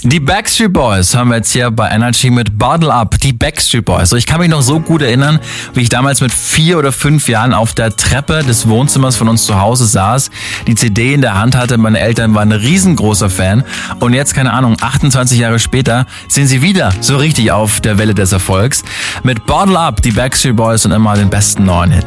Die Backstreet Boys haben wir jetzt hier bei Energy mit Bottle Up. Die Backstreet Boys. Ich kann mich noch so gut erinnern, wie ich damals mit 4 oder 5 Jahren auf der Treppe des Wohnzimmers von uns zu Hause saß, die CD in der Hand hatte. Meine Eltern waren ein riesengroßer Fan. Und jetzt, keine Ahnung, 28 Jahre später sind sie wieder so richtig auf der Welle des Erfolgs. Mit Bottle Up, die Backstreet Boys und immer den besten neuen Hits.